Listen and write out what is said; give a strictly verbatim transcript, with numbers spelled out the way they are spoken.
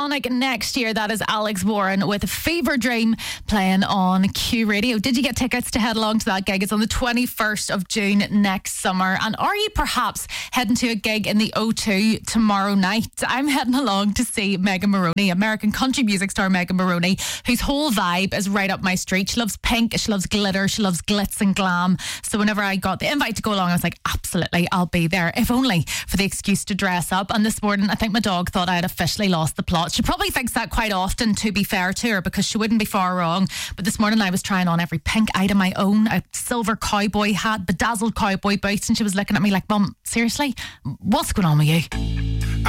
Sonic next year. That is Alex Warren with Fever Dream playing on Q Radio. Did you get tickets to head along to that gig? It's on the twenty-first of June next summer. And are you perhaps heading to a gig in the O two tomorrow night? I'm heading along to see Megan Moroney, American country music star Megan Moroney, whose whole vibe is right up my street. She loves pink, she loves glitter, she loves glitz and glam. So whenever I got the invite to go along, I was like, absolutely, I'll be there, if only for the excuse to dress up. And this morning, I think my dog thought I had officially lost the plot. She probably thinks that quite often, to be fair to her, because she wouldn't be far wrong. But this morning I was trying on every pink item I own, a silver cowboy hat, bedazzled cowboy boots, and she was looking at me like, Mum, seriously? What's going on with you?